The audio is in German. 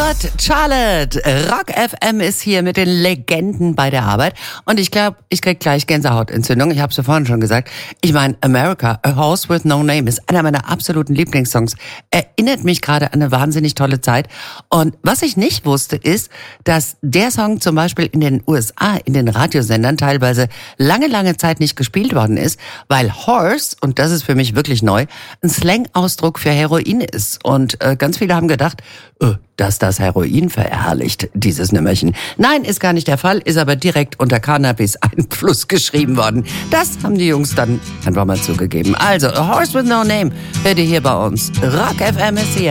Gott, Charlotte, Rock FM ist hier mit den Legenden bei der Arbeit und ich glaube, ich krieg gleich Gänsehautentzündung. Ich habe es ja vorhin schon gesagt. Ich meine, America, A Horse with No Name ist einer meiner absoluten Lieblingssongs. Erinnert mich gerade an eine wahnsinnig tolle Zeit. Und was ich nicht wusste, ist, dass der Song zum Beispiel in den USA, in den Radiosendern teilweise lange Zeit nicht gespielt worden ist, weil Horse, und das ist für mich wirklich neu, ein Slang-Ausdruck für Heroin ist. Und ganz viele haben gedacht, dass das Heroin verherrlicht, dieses Nimmerchen. Nein, ist gar nicht der Fall, ist aber direkt unter Cannabis-Einfluss geschrieben worden. Das haben die Jungs dann einfach mal zugegeben. Also, A Horse with No Name hört ihr hier bei uns. Rock FM ist hier.